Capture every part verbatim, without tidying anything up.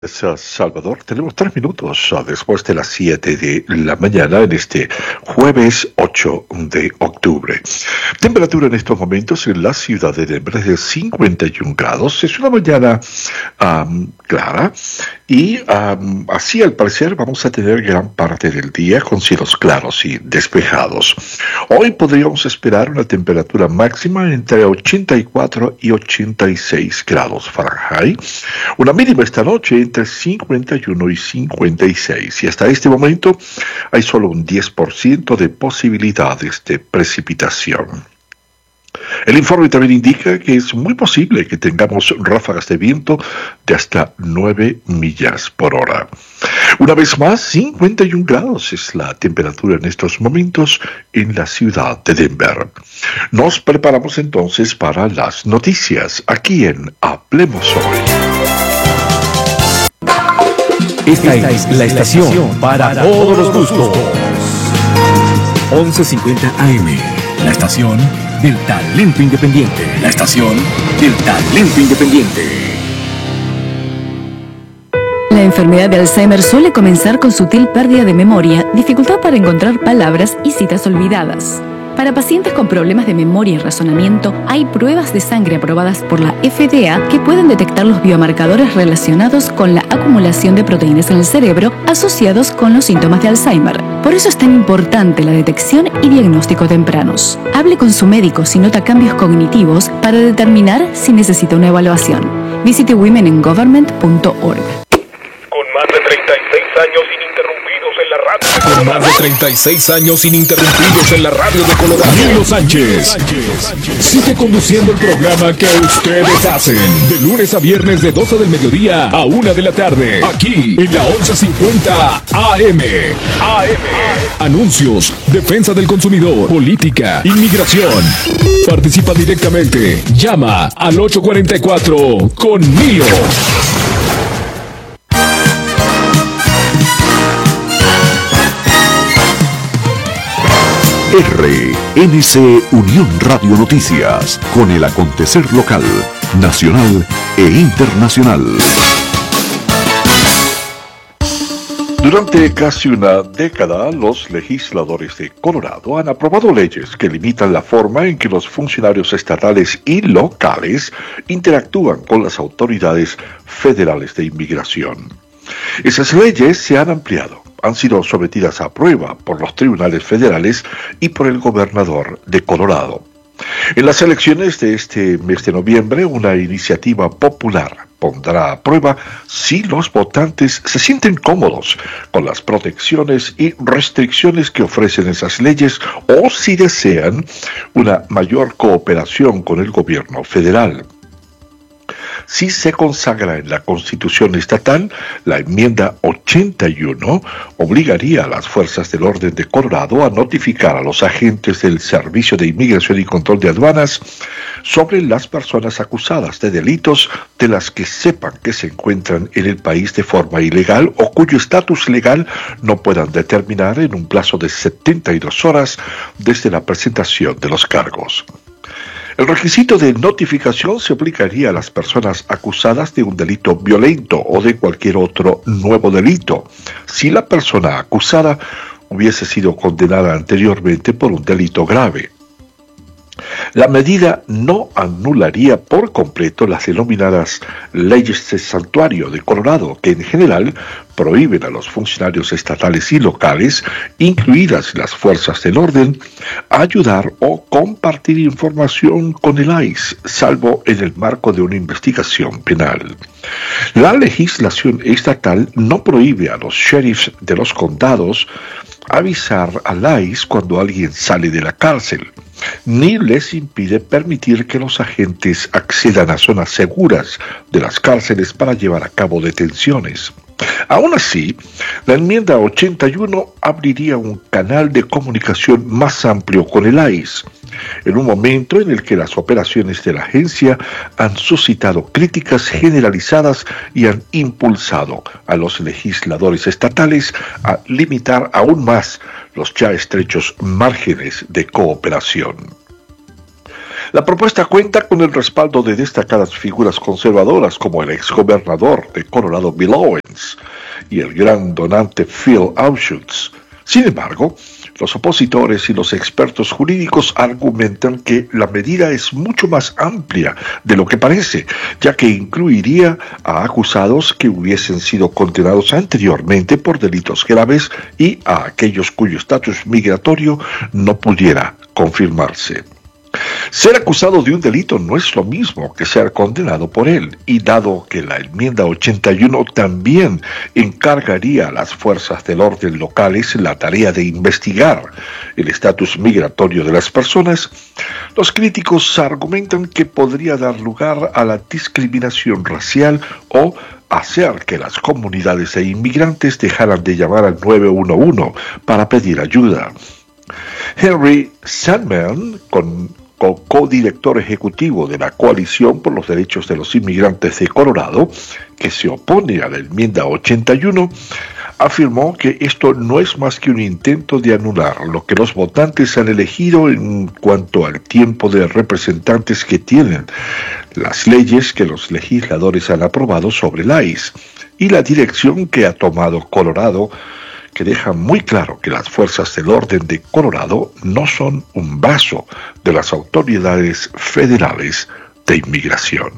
Salvador, tenemos tres minutos después de las siete de la mañana en este jueves ocho de octubre. Temperatura en estos momentos en la ciudad de Denver es de cincuenta y un grados. Es una mañana um, clara y um, así al parecer vamos a tener gran parte del día con cielos claros y despejados. Hoy podríamos esperar una temperatura máxima entre ochenta y cuatro y ochenta y seis grados Fahrenheit. Una mínima esta noche entre cincuenta y uno y cincuenta y seis, y hasta este momento hay solo un diez por ciento de posibilidades de precipitación. El informe también indica que es muy posible que tengamos ráfagas de viento de hasta nueve millas por hora. Una vez más, cincuenta y un grados es la temperatura en estos momentos en la ciudad de Denver. Nos preparamos entonces para las noticias aquí en Hablemos Hoy. Esta es la estación para todos los gustos. once cincuenta A M, la estación del talento independiente. La estación del talento independiente. La enfermedad de Alzheimer suele comenzar con sutil pérdida de memoria, dificultad para encontrar palabras y citas olvidadas. Para pacientes con problemas de memoria y razonamiento, hay pruebas de sangre aprobadas por la F D A que pueden detectar los biomarcadores relacionados con la acumulación de proteínas en el cerebro asociados con los síntomas de Alzheimer. Por eso es tan importante la detección y diagnóstico tempranos. Hable con su médico si nota cambios cognitivos para determinar si necesita una evaluación. Visite women in government punto org. Con más de treinta y seis años ininterrumpidos en la radio. Con más de treinta y seis años ininterrumpidos en la radio de Colorado. Nilo Sánchez sigue conduciendo el programa que ustedes hacen. De lunes a viernes de doce del mediodía a una de la tarde. Aquí en la once cincuenta A M. A M. Anuncios, defensa del consumidor, política, inmigración. Participa directamente. Llama al ocho cuatro cuatro con Nilo. R N C Unión Radio Noticias, con el acontecer local, nacional e internacional. Durante casi una década, los legisladores de Colorado han aprobado leyes que limitan la forma en que los funcionarios estatales y locales interactúan con las autoridades federales de inmigración. Esas leyes se han ampliado. Han sido sometidas a prueba por los tribunales federales y por el gobernador de Colorado. En las elecciones de este mes de noviembre, una iniciativa popular pondrá a prueba si los votantes se sienten cómodos con las protecciones y restricciones que ofrecen esas leyes o si desean una mayor cooperación con el gobierno federal. Si se consagra en la Constitución estatal, la enmienda ochenta y uno obligaría a las fuerzas del orden de Colorado a notificar a los agentes del Servicio de Inmigración y Control de Aduanas sobre las personas acusadas de delitos de las que sepan que se encuentran en el país de forma ilegal o cuyo estatus legal no puedan determinar en un plazo de setenta y dos horas desde la presentación de los cargos. El requisito de notificación se aplicaría a las personas acusadas de un delito violento o de cualquier otro nuevo delito, si la persona acusada hubiese sido condenada anteriormente por un delito grave. La medida no anularía por completo las denominadas leyes de santuario de Colorado, que en general prohíben a los funcionarios estatales y locales, incluidas las fuerzas del orden, ayudar o compartir información con el I C E, salvo en el marco de una investigación penal. La legislación estatal no prohíbe a los sheriffs de los condados avisar al I C E cuando alguien sale de la cárcel, ni les impide permitir que los agentes accedan a zonas seguras de las cárceles para llevar a cabo detenciones. Aún así, la enmienda ochenta y uno abriría un canal de comunicación más amplio con el I C E, en un momento en el que las operaciones de la agencia han suscitado críticas generalizadas y han impulsado a los legisladores estatales a limitar aún más los ya estrechos márgenes de cooperación. La propuesta cuenta con el respaldo de destacadas figuras conservadoras como el exgobernador de Colorado Bill Owens y el gran donante Phil Anschutz. Sin embargo, los opositores y los expertos jurídicos argumentan que la medida es mucho más amplia de lo que parece, ya que incluiría a acusados que hubiesen sido condenados anteriormente por delitos graves y a aquellos cuyo estatus migratorio no pudiera confirmarse. Ser acusado de un delito no es lo mismo que ser condenado por él, y dado que la enmienda ochenta y uno también encargaría a las fuerzas del orden locales la tarea de investigar el estatus migratorio de las personas, los críticos argumentan que podría dar lugar a la discriminación racial o hacer que las comunidades de inmigrantes dejaran de llamar al nueve uno uno para pedir ayuda. Henry Sandman, con co-director ejecutivo de la Coalición por los Derechos de los Inmigrantes de Colorado, que se opone a la enmienda ochenta y uno, afirmó que esto no es más que un intento de anular lo que los votantes han elegido en cuanto al tiempo de representantes que tienen, las leyes que los legisladores han aprobado sobre el I C E y la dirección que ha tomado Colorado, que deja muy claro que las fuerzas del orden de Colorado no son un brazo de las autoridades federales de inmigración.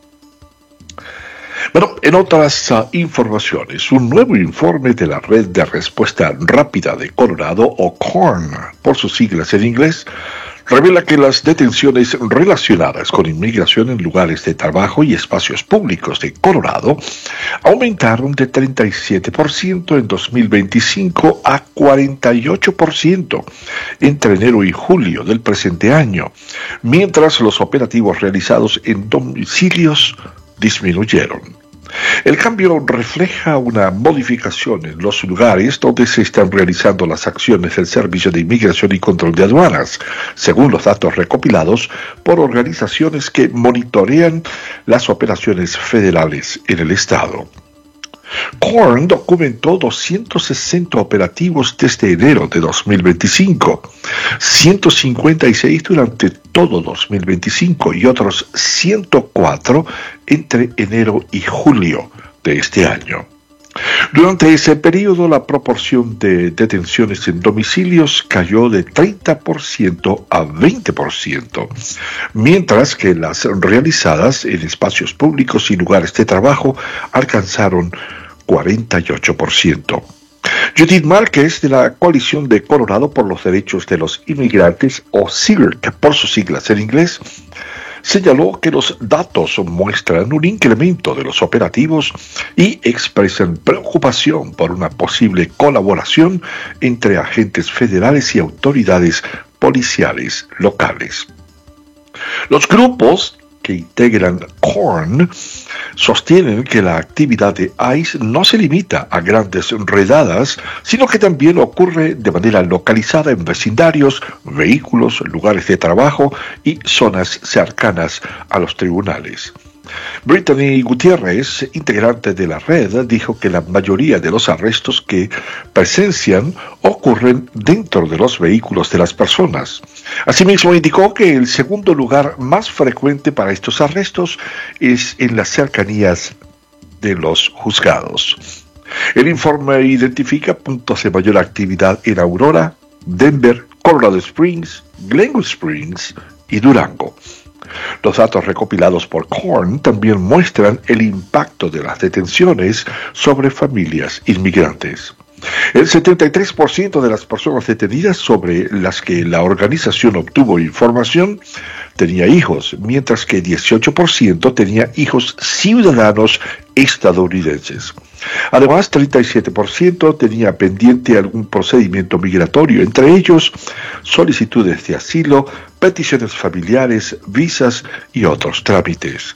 Bueno, en otras uh, informaciones, un nuevo informe de la Red de Respuesta Rápida de Colorado, o C O R N, por sus siglas en inglés, revela que las detenciones relacionadas con inmigración en lugares de trabajo y espacios públicos de Colorado aumentaron de treinta y siete por ciento en dos mil veinticinco a cuarenta y ocho por ciento entre enero y julio del presente año, mientras los operativos realizados en domicilios disminuyeron. El cambio refleja una modificación en los lugares donde se están realizando las acciones del Servicio de Inmigración y Control de Aduanas, según los datos recopilados por organizaciones que monitorean las operaciones federales en el estado. C O R N documentó doscientos sesenta operativos desde enero de dos mil veinticinco, ciento cincuenta y seis durante todo dos mil veinticinco y otros ciento cuatro entre enero y julio de este año. Durante ese periodo, la proporción de detenciones en domicilios cayó de treinta por ciento a veinte por ciento, mientras que las realizadas en espacios públicos y lugares de trabajo alcanzaron cuarenta y ocho por ciento. Judith Márquez, de la Coalición de Colorado por los Derechos de los Inmigrantes, o C I R T por sus siglas en inglés, señaló que los datos muestran un incremento de los operativos y expresan preocupación por una posible colaboración entre agentes federales y autoridades policiales locales. Los grupos que integran C O R N sostienen que la actividad de I C E no se limita a grandes redadas, sino que también ocurre de manera localizada en vecindarios, vehículos, lugares de trabajo y zonas cercanas a los tribunales. Brittany Gutiérrez, integrante de la red, dijo que la mayoría de los arrestos que presencian ocurren dentro de los vehículos de las personas. Asimismo, indicó que el segundo lugar más frecuente para estos arrestos es en las cercanías de los juzgados. El informe identifica puntos de mayor actividad en Aurora, Denver, Colorado Springs, Glenwood Springs y Durango. Los datos recopilados por C O R N también muestran el impacto de las detenciones sobre familias inmigrantes. El setenta y tres por ciento de las personas detenidas sobre las que la organización obtuvo información tenía hijos, mientras que dieciocho por ciento tenía hijos ciudadanos estadounidenses. Además, treinta y siete por ciento tenía pendiente algún procedimiento migratorio, entre ellos solicitudes de asilo, peticiones familiares, visas y otros trámites.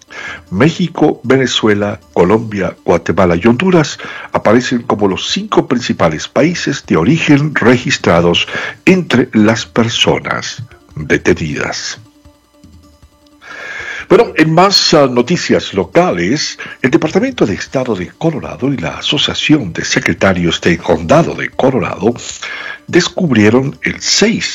México, Venezuela, Colombia, Guatemala y Honduras aparecen como los cinco principales países de origen registrados entre las personas detenidas. Bueno, en más uh, noticias locales, el Departamento de Estado de Colorado y la Asociación de Secretarios del Condado de Colorado descubrieron el seis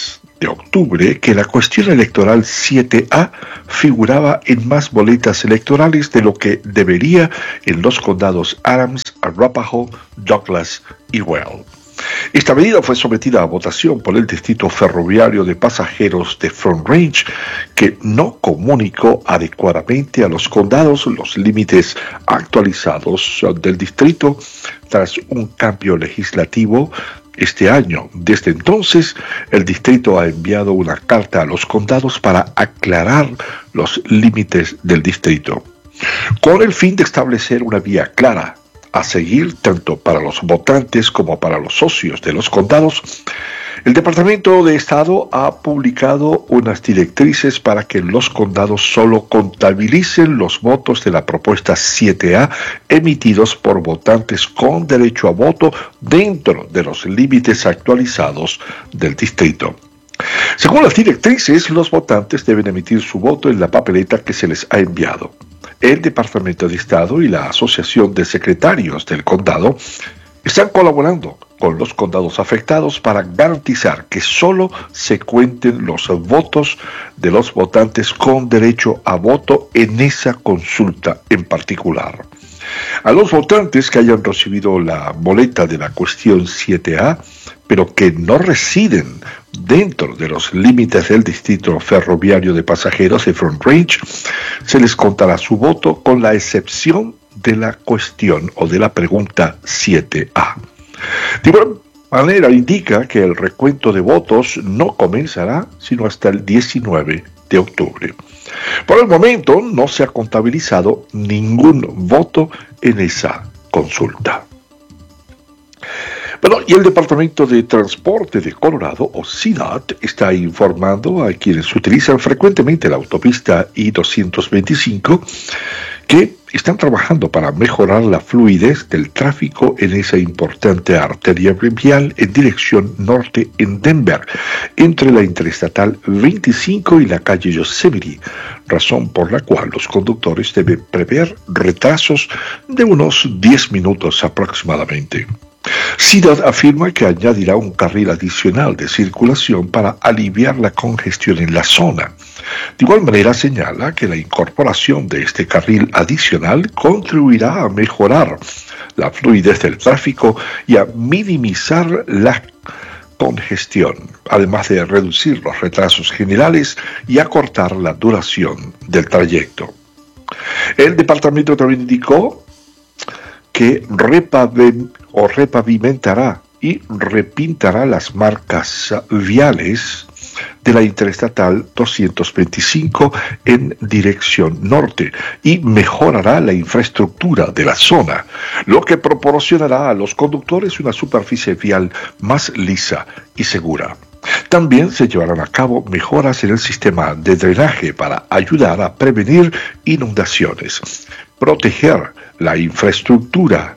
de octubre que la cuestión electoral siete A figuraba en más boletas electorales de lo que debería en los condados Adams, Arapahoe, Douglas y Weld. Esta medida fue sometida a votación por el Distrito Ferroviario de Pasajeros de Front Range, que no comunicó adecuadamente a los condados los límites actualizados del distrito tras un cambio legislativo este año. Desde entonces, el distrito ha enviado una carta a los condados para aclarar los límites del distrito, con el fin de establecer una vía clara a seguir tanto para los votantes como para los socios de los condados. El Departamento de Estado ha publicado unas directrices para que los condados solo contabilicen los votos de la propuesta siete A emitidos por votantes con derecho a voto dentro de los límites actualizados del distrito. Según las directrices, los votantes deben emitir su voto en la papeleta que se les ha enviado. El Departamento de Estado y la Asociación de Secretarios del Condado están colaborando con los condados afectados para garantizar que solo se cuenten los votos de los votantes con derecho a voto en esa consulta en particular. A los votantes que hayan recibido la boleta de la cuestión siete A, pero que no residen dentro de los límites del Distrito Ferroviario de Pasajeros de Front Range, se les contará su voto con la excepción de la cuestión o de la pregunta siete A. De igual manera, indica que el recuento de votos no comenzará sino hasta el diecinueve de octubre. Por el momento no se ha contabilizado ningún voto en esa consulta. Bueno, y el Departamento de Transporte de Colorado, o C D O T, está informando a quienes utilizan frecuentemente la autopista I doscientos veinticinco que están trabajando para mejorar la fluidez del tráfico en esa importante arteria vial en dirección norte en Denver, entre la Interestatal veinticinco y la calle Yosemite, razón por la cual los conductores deben prever retrasos de unos diez minutos aproximadamente. C D O T afirma que añadirá un carril adicional de circulación para aliviar la congestión en la zona. De igual manera señala que la incorporación de este carril adicional contribuirá a mejorar la fluidez del tráfico y a minimizar la congestión, además de reducir los retrasos generales y acortar la duración del trayecto. El departamento también indicó que repave, o repavimentará y repintará las marcas viales de la Interestatal doscientos veinticinco en dirección norte y mejorará la infraestructura de la zona, lo que proporcionará a los conductores una superficie vial más lisa y segura. También se llevarán a cabo mejoras en el sistema de drenaje para ayudar a prevenir inundaciones, proteger la infraestructura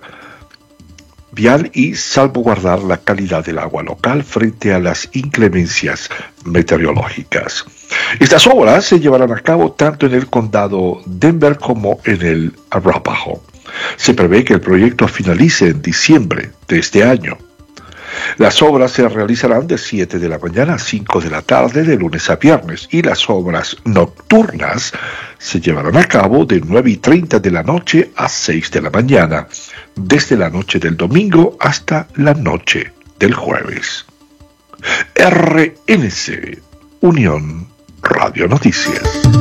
vial y salvaguardar la calidad del agua local frente a las inclemencias meteorológicas. Estas obras se llevarán a cabo tanto en el condado Denver como en el Arapahoe. Se prevé que el proyecto finalice en diciembre de este año. Las obras se realizarán de siete de la mañana a cinco de la tarde de lunes a viernes y las obras nocturnas se llevarán a cabo de nueve y treinta de la noche a seis de la mañana, desde la noche del domingo hasta la noche del jueves. R N C, Unión Radio Noticias.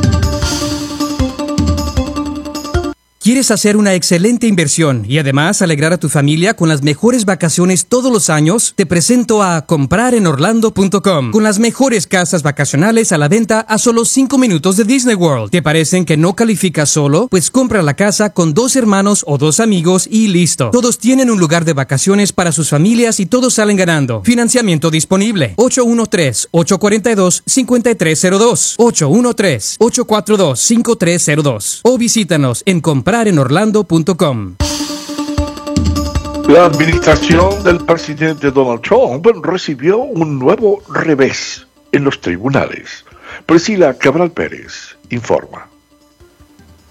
¿Quieres hacer una excelente inversión y además alegrar a tu familia con las mejores vacaciones todos los años? Te presento a comprar en orlando punto com, con las mejores casas vacacionales a la venta a solo cinco minutos de Disney World. ¿Te parecen que no calificas solo? Pues compra la casa con dos hermanos o dos amigos y listo. Todos tienen un lugar de vacaciones para sus familias y todos salen ganando. Financiamiento disponible. ocho uno tres, ocho cuatro dos, cinco tres cero dos. ocho uno tres, ocho cuatro dos, cinco tres cero dos. O visítanos en comprar en orlando punto com. La administración del presidente Donald Trump recibió un nuevo revés en los tribunales. Priscila Cabral Pérez informa.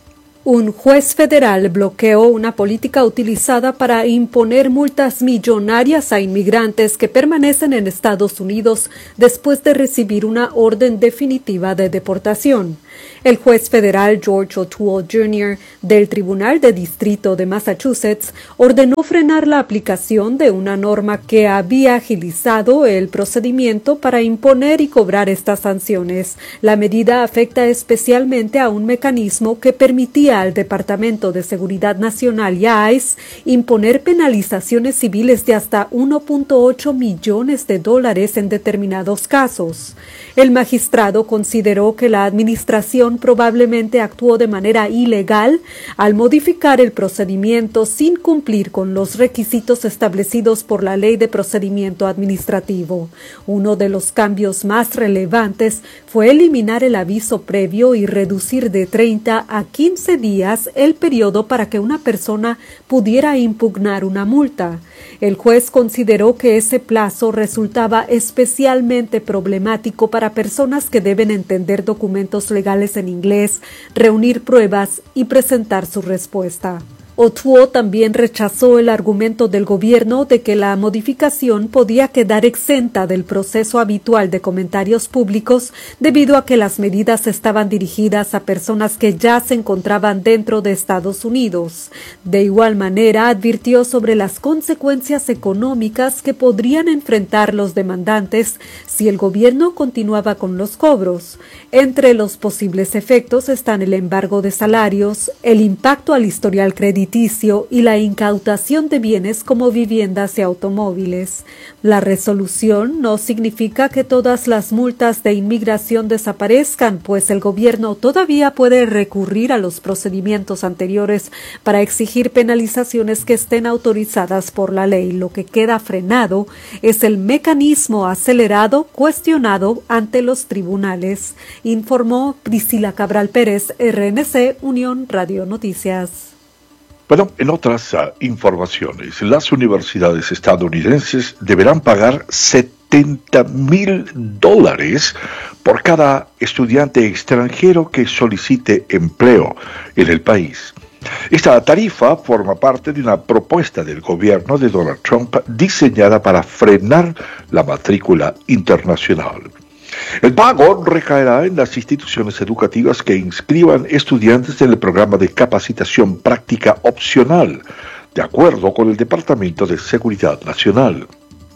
Un juez federal bloqueó una política utilizada para imponer multas millonarias a inmigrantes que permanecen en Estados Unidos después de recibir una orden definitiva de deportación. El juez federal George O'Toole junior del Tribunal de Distrito de Massachusetts ordenó frenar la aplicación de una norma que había agilizado el procedimiento para imponer y cobrar estas sanciones. La medida afecta especialmente a un mecanismo que permitía al Departamento de Seguridad Nacional y a ICE imponer penalizaciones civiles de hasta uno punto ocho millones de dólares en determinados casos. El magistrado consideró que la administración probablemente actuó de manera ilegal al modificar el procedimiento sin cumplir con los requisitos establecidos por la Ley de Procedimiento Administrativo. Uno de los cambios más relevantes fue eliminar el aviso previo y reducir de treinta a quince días el periodo para que una persona pudiera impugnar una multa. El juez consideró que ese plazo resultaba especialmente problemático para personas que deben entender documentos legales en inglés, reunir pruebas y presentar su respuesta. O'Toole también rechazó el argumento del gobierno de que la modificación podía quedar exenta del proceso habitual de comentarios públicos debido a que las medidas estaban dirigidas a personas que ya se encontraban dentro de Estados Unidos. De igual manera, advirtió sobre las consecuencias económicas que podrían enfrentar los demandantes si el gobierno continuaba con los cobros. Entre los posibles efectos están el embargo de salarios, el impacto al historial crediticio y la incautación de bienes como viviendas y automóviles. La resolución no significa que todas las multas de inmigración desaparezcan, pues el gobierno todavía puede recurrir a los procedimientos anteriores para exigir penalizaciones que estén autorizadas por la ley. Lo que queda frenado es el mecanismo acelerado cuestionado ante los tribunales, informó Priscila Cabral Pérez, R N C, Unión Radio Noticias. Bueno, en otras uh, informaciones, las universidades estadounidenses deberán pagar setenta mil dólares por cada estudiante extranjero que solicite empleo en el país. Esta tarifa forma parte de una propuesta del gobierno de Donald Trump diseñada para frenar la matrícula internacional. El pago recaerá en las instituciones educativas que inscriban estudiantes en el programa de capacitación práctica opcional, de acuerdo con el Departamento de Seguridad Nacional.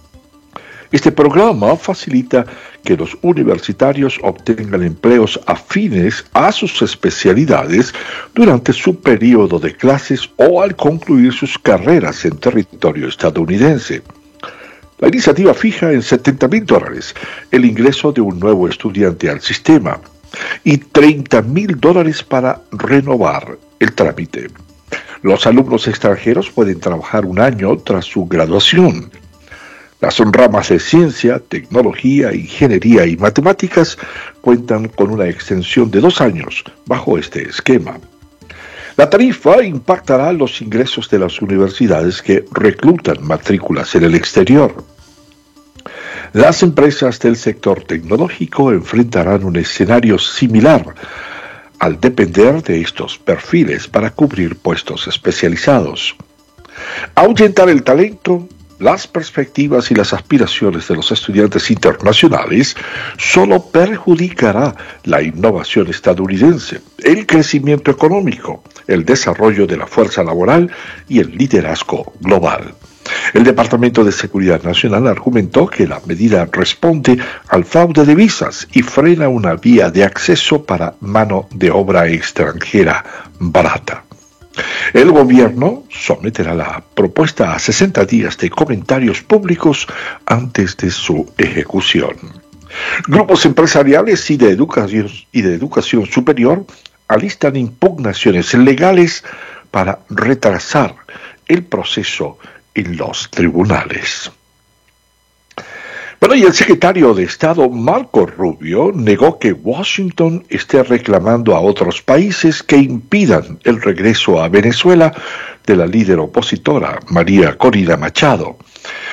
Este programa facilita que los universitarios obtengan empleos afines a sus especialidades durante su periodo de clases o al concluir sus carreras en territorio estadounidense. La iniciativa fija en setenta mil dólares el ingreso de un nuevo estudiante al sistema y treinta mil dólares para renovar el trámite. Los alumnos extranjeros pueden trabajar un año tras su graduación. Las ramas de ciencia, tecnología, ingeniería y matemáticas cuentan con una extensión de dos años bajo este esquema. La tarifa impactará los ingresos de las universidades que reclutan matrículas en el exterior. Las empresas del sector tecnológico enfrentarán un escenario similar al depender de estos perfiles para cubrir puestos especializados. Ahuyentar el talento, las perspectivas y las aspiraciones de los estudiantes internacionales solo perjudicará la innovación estadounidense, el crecimiento económico, el desarrollo de la fuerza laboral y el liderazgo global. El Departamento de Seguridad Nacional argumentó que la medida responde al fraude de visas y frena una vía de acceso para mano de obra extranjera barata. El gobierno someterá la propuesta a sesenta días de comentarios públicos antes de su ejecución. Grupos empresariales y de educación, y de educación superior alistan impugnaciones legales para retrasar el proceso en los tribunales. Bueno, y el secretario de Estado Marco Rubio negó que Washington esté reclamando a otros países que impidan el regreso a Venezuela de la líder opositora María Corina Machado.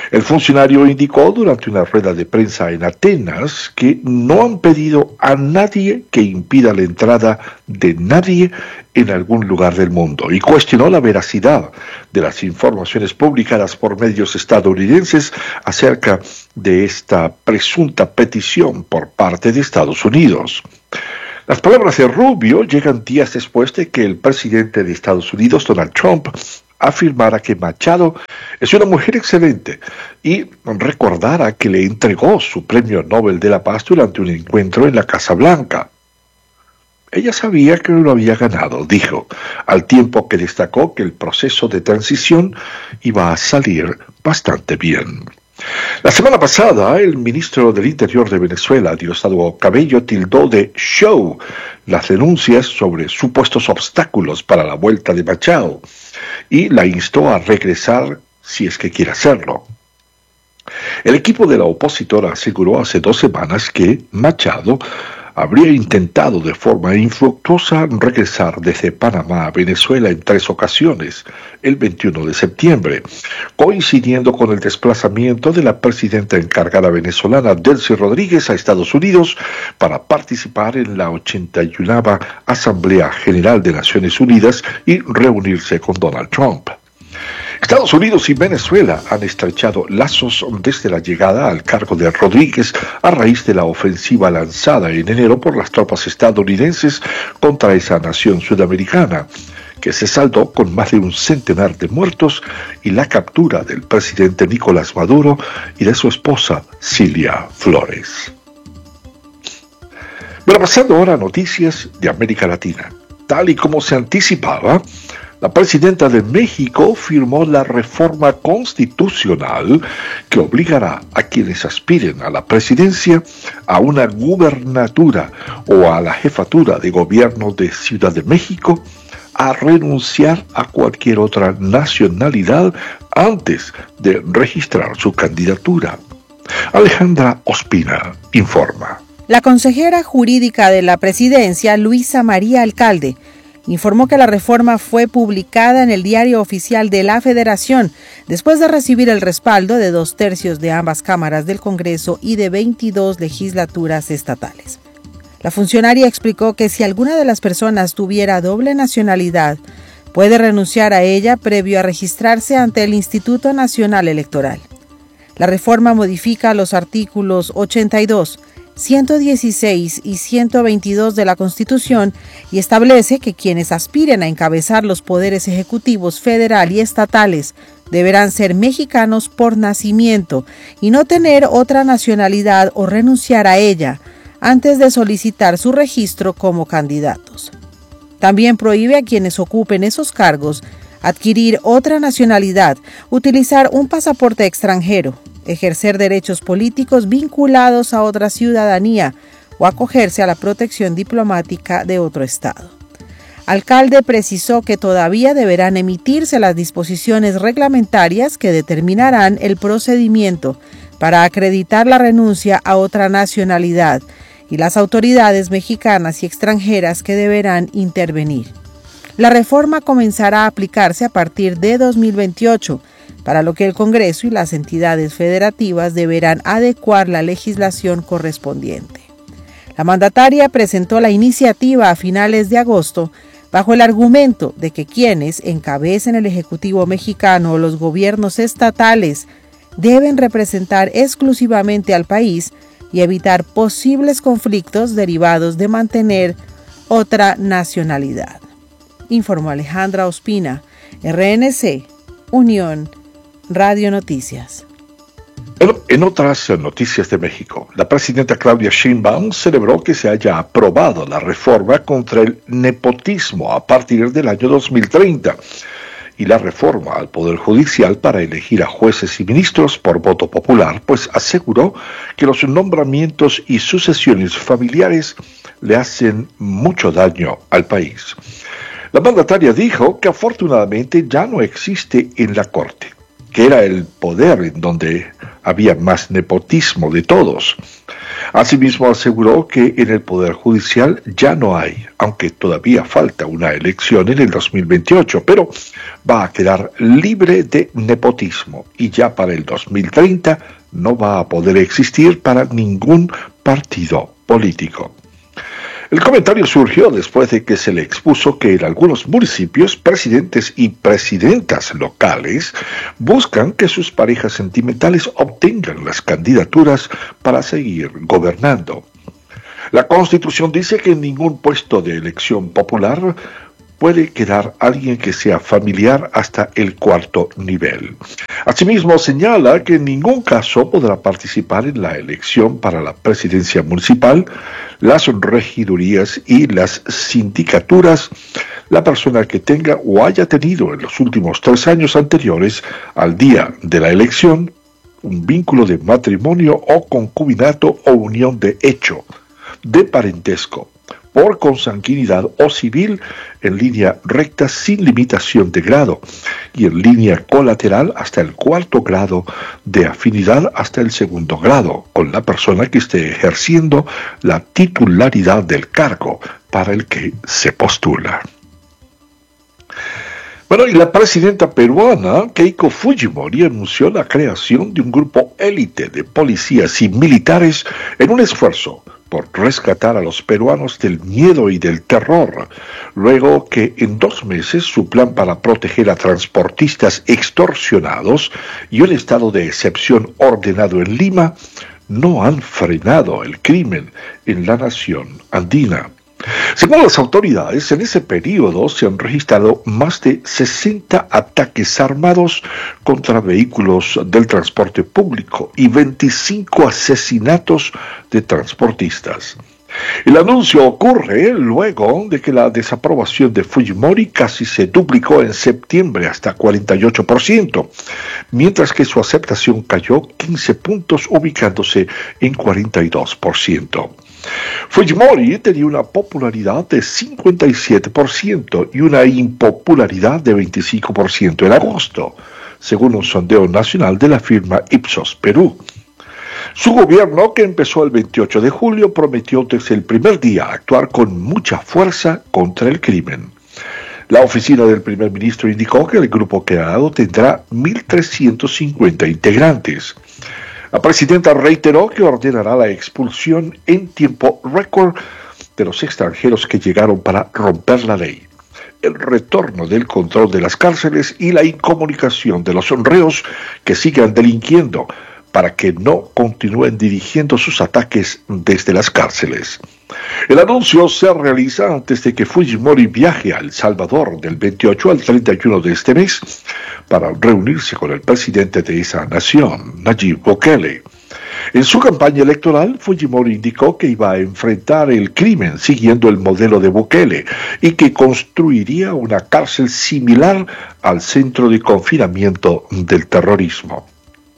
El funcionario indicó durante una rueda de prensa en Atenas que no han pedido a nadie que impida la entrada de nadie en algún lugar del mundo y cuestionó la veracidad de las informaciones publicadas por medios estadounidenses acerca de esta presunta petición por parte de Estados Unidos. Las palabras de Rubio llegan días después de que el presidente de Estados Unidos, Donald Trump, afirmara que Machado es una mujer excelente y recordara que le entregó su premio Nobel de la Paz durante un encuentro en la Casa Blanca. Ella sabía que lo había ganado, dijo, al tiempo que destacó que el proceso de transición iba a salir bastante bien. La semana pasada, el ministro del Interior de Venezuela, Diosdado Cabello, tildó de show las denuncias sobre supuestos obstáculos para la vuelta de Machado y la instó a regresar si es que quiere hacerlo. El equipo de la opositora aseguró hace dos semanas que Machado habría intentado de forma infructuosa regresar desde Panamá a Venezuela en tres ocasiones, el veintiuno de septiembre, coincidiendo con el desplazamiento de la presidenta encargada venezolana Delcy Rodríguez a Estados Unidos para participar en la ochenta y unava Asamblea General de Naciones Unidas y reunirse con Donald Trump. Estados Unidos y Venezuela han estrechado lazos desde la llegada al cargo de Rodríguez a raíz de la ofensiva lanzada en enero por las tropas estadounidenses contra esa nación sudamericana, que se saldó con más de un centenar de muertos y la captura del presidente Nicolás Maduro y de su esposa Cilia Flores. Bueno, pasando ahora a noticias de América Latina. Tal y como se anticipaba, la presidenta de México firmó la reforma constitucional que obligará a quienes aspiren a la presidencia, a una gubernatura o a la jefatura de gobierno de Ciudad de México a renunciar a cualquier otra nacionalidad antes de registrar su candidatura. Alejandra Ospina informa. La consejera jurídica de la presidencia, Luisa María Alcalde, informó que la reforma fue publicada en el Diario Oficial de la Federación después de recibir el respaldo de dos tercios de ambas cámaras del Congreso y de veintidós legislaturas estatales. La funcionaria explicó que si alguna de las personas tuviera doble nacionalidad, puede renunciar a ella previo a registrarse ante el Instituto Nacional Electoral. La reforma modifica los artículos ochenta y dos, ciento dieciséis y ciento veintidós de la Constitución y establece que quienes aspiren a encabezar los poderes ejecutivos federal y estatales deberán ser mexicanos por nacimiento y no tener otra nacionalidad o renunciar a ella antes de solicitar su registro como candidatos. También prohíbe a quienes ocupen esos cargos adquirir otra nacionalidad, utilizar un pasaporte extranjero, ejercer derechos políticos vinculados a otra ciudadanía o acogerse a la protección diplomática de otro estado. Alcalde precisó que todavía deberán emitirse las disposiciones reglamentarias que determinarán el procedimiento para acreditar la renuncia a otra nacionalidad y las autoridades mexicanas y extranjeras que deberán intervenir. La reforma comenzará a aplicarse a partir de dos mil veintiocho, para lo que el Congreso y las entidades federativas deberán adecuar la legislación correspondiente. La mandataria presentó la iniciativa a finales de agosto bajo el argumento de que quienes encabecen el Ejecutivo mexicano o los gobiernos estatales deben representar exclusivamente al país y evitar posibles conflictos derivados de mantener otra nacionalidad. Informó Alejandra Ospina, R N C, Unión Radio Noticias. En, en otras noticias de México, la presidenta Claudia Sheinbaum celebró que se haya aprobado la reforma contra el nepotismo a partir del año dos mil treinta y la reforma al Poder Judicial para elegir a jueces y ministros por voto popular, pues aseguró que los nombramientos y sucesiones familiares le hacen mucho daño al país. La mandataria dijo que afortunadamente ya no existe en la Corte, que era el poder en donde había más nepotismo de todos. Asimismo, aseguró que en el Poder Judicial ya no hay, aunque todavía falta una elección en el dos mil veintiocho, pero va a quedar libre de nepotismo y ya para el dos mil treinta no va a poder existir para ningún partido político. El comentario surgió después de que se le expuso que en algunos municipios, presidentes y presidentas locales buscan que sus parejas sentimentales obtengan las candidaturas para seguir gobernando. La Constitución dice que en ningún puesto de elección popular puede quedar alguien que sea familiar hasta el cuarto nivel. Asimismo, señala que en ningún caso podrá participar en la elección para la presidencia municipal, las regidurías y las sindicaturas la persona que tenga o haya tenido en los últimos tres años anteriores al día de la elección un vínculo de matrimonio o concubinato o unión de hecho, de parentesco, por consanguinidad o civil en línea recta sin limitación de grado y en línea colateral hasta el cuarto grado, de afinidad hasta el segundo grado, con la persona que esté ejerciendo la titularidad del cargo para el que se postula. Bueno, y la presidenta peruana, Keiko Fujimori, anunció la creación de un grupo élite de policías y militares en un esfuerzo por rescatar a los peruanos del miedo y del terror, luego que en dos meses su plan para proteger a transportistas extorsionados y un estado de excepción ordenado en Lima no han frenado el crimen en la nación andina. Según las autoridades, en ese periodo se han registrado más de sesenta ataques armados contra vehículos del transporte público y veinticinco asesinatos de transportistas. El anuncio ocurre luego de que la desaprobación de Fujimori casi se duplicó en septiembre hasta cuarenta y ocho por ciento, mientras que su aceptación cayó quince puntos, ubicándose en cuarenta y dos por ciento. Fujimori tenía una popularidad de cincuenta y siete por ciento y una impopularidad de veinticinco por ciento en agosto, según un sondeo nacional de la firma Ipsos Perú. Su gobierno, que empezó el veintiocho de julio, prometió desde el primer día actuar con mucha fuerza contra el crimen. La oficina del primer ministro indicó que el grupo creado tendrá mil trescientos cincuenta integrantes. La presidenta reiteró que ordenará la expulsión en tiempo récord de los extranjeros que llegaron para romper la ley, el retorno del control de las cárceles y la incomunicación de los reos que sigan delinquiendo para que no continúen dirigiendo sus ataques desde las cárceles. El anuncio se realiza antes de que Fujimori viaje a El Salvador del veintiocho al treinta y uno de este mes para reunirse con el presidente de esa nación, Nayib Bukele. En su campaña electoral, Fujimori indicó que iba a enfrentar el crimen siguiendo el modelo de Bukele y que construiría una cárcel similar al centro de confinamiento del terrorismo.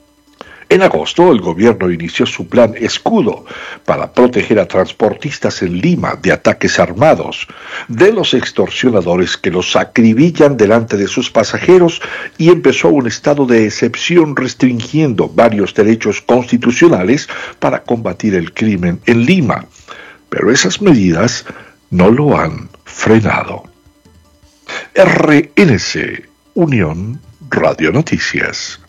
En agosto, el gobierno inició su plan Escudo para proteger a transportistas en Lima de ataques armados, de los extorsionadores que los acribillan delante de sus pasajeros, y empezó un estado de excepción restringiendo varios derechos constitucionales para combatir el crimen en Lima. Pero esas medidas no lo han frenado. R N C, Unión Radio Noticias.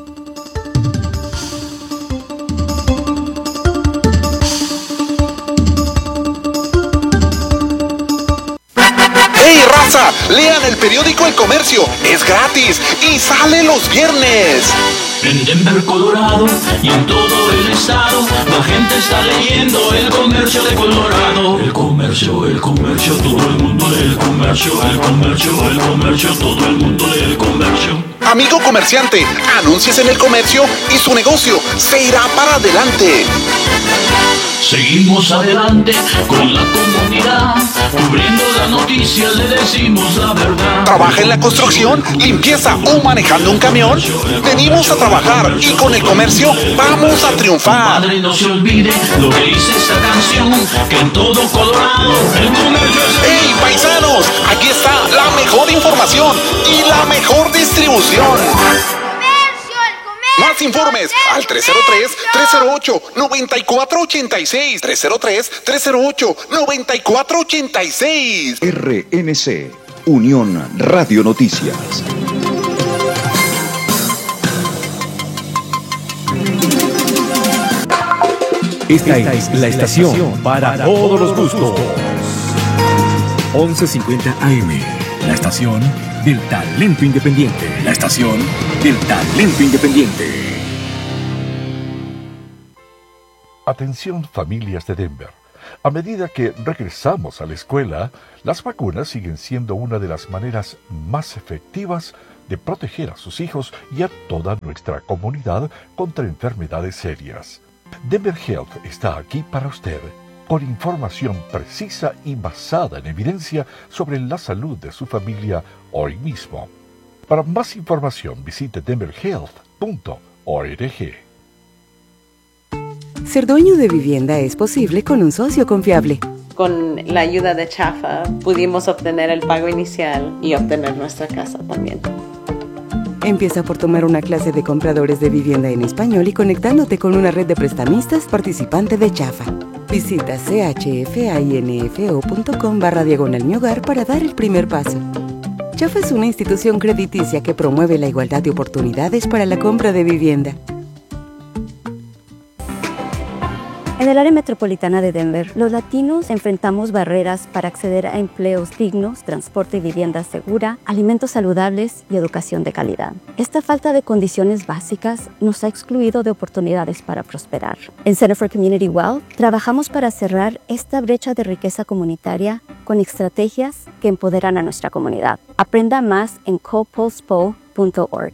¡Hey, raza! Lean el periódico El Comercio, es gratis y sale los viernes. En Denver, Colorado y en todo el estado, la gente está leyendo El Comercio de Colorado. El comercio, el comercio, todo el mundo lee El Comercio, el comercio, el comercio, todo el mundo lee El Comercio. Amigo comerciante, anúnciese en El Comercio y su negocio se irá para adelante. Seguimos adelante con la comunidad, cubriendo las noticias, le decimos la verdad. ¿Trabaja en la construcción, limpieza o manejando un camión? Venimos a trabajar y con El Comercio vamos a triunfar. Padre, no se olvide lo que dice esta canción, que en todo Colorado El Comercio es... ¡Hey, paisanos! Aquí está la mejor información y la mejor distribución. ¡Comercio, El Comercio! Más Más informes al tres cero tres, tres cero ocho, nueve cuatro ocho seis. tres cero tres, tres cero ocho, nueve cuatro ocho seis. R N C, Unión Radio Noticias. Esta es la estación para todos los gustos. once cincuenta A M, la estación del talento independiente. La estación del talento independiente. Atención, familias de Denver. A medida que regresamos a la escuela, las vacunas siguen siendo una de las maneras más efectivas de proteger a sus hijos y a toda nuestra comunidad contra enfermedades serias. Denver Health está aquí para usted, con información precisa y basada en evidencia sobre la salud de su familia hoy mismo. Para más información, visite denver health punto org. Ser dueño de vivienda es posible con un socio confiable. Con la ayuda de Chafa pudimos obtener el pago inicial y obtener nuestra casa también. Empieza por tomar una clase de compradores de vivienda en español y conectándote con una red de prestamistas participante de Chafa. Visita chfainfo.com barra diagonal mi hogar para dar el primer paso. Chafa es una institución crediticia que promueve la igualdad de oportunidades para la compra de vivienda. En el área metropolitana de Denver, los latinos enfrentamos barreras para acceder a empleos dignos, transporte y vivienda segura, alimentos saludables y educación de calidad. Esta falta de condiciones básicas nos ha excluido de oportunidades para prosperar. En Center for Community Wealth, trabajamos para cerrar esta brecha de riqueza comunitaria con estrategias que empoderan a nuestra comunidad. Aprenda más en copulspo punto org.